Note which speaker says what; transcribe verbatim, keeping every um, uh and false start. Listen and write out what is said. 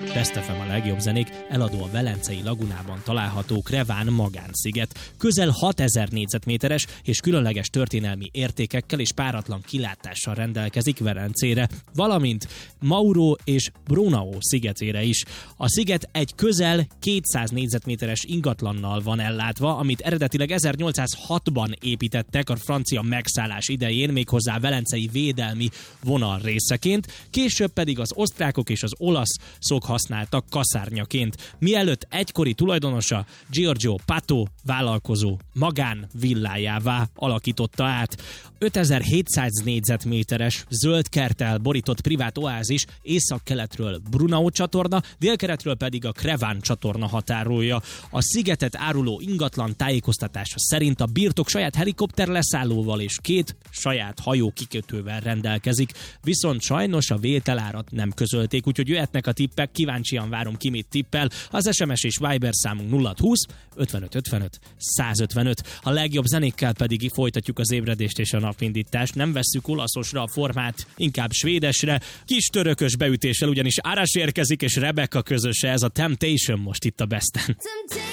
Speaker 1: Best ef em a legjobb zenék, eladó a Velencei lagunában található Creván magánsziget. Közel hatezer négyzetméteres és különleges történelmi értékekkel és páratlan kilátással rendelkezik Velencére, valamint Mauro és Brunao szigetére is. A sziget egy közel kétszáz négyzetméteres ingatlannal van ellátva, amit eredetileg ezernyolcszázhatban építettek a francia megszállás idején, méghozzá velencei védelmi vonal részeként, később pedig az osztrákok és az olaszok használtak kaszárnyaként, mielőtt egykori tulajdonosa Giorgio Pato vállalkozó magánvillájává alakította át. ötezer-hétszáz négyzetméteres zöld kerttel borított privát oázis északkeletről Brunao csatorna, délkeletről pedig a Creván csatorna határolja. A szigetet áruló ingatlan tájékoztatása szerint a birtok saját helikopter leszállóval és két saját hajó kikötővel rendelkezik, viszont sajnos a vételárat nem közölték, úgyhogy jöhetnek a tippek, kíváncsian várom ki mit tippel. Az es em es és Viber számunk nulla húsz ötvenöt ötvenöt százötvenöt. A legjobb zenékkel pedig folytatjuk az ébredést és a napindítást. Nem vesszük olaszosra a formát, inkább svédesre, kis törökös beütéssel, ugyanis Arash érkezik és Rebecca közöse, ez a Temptation most itt a Besten.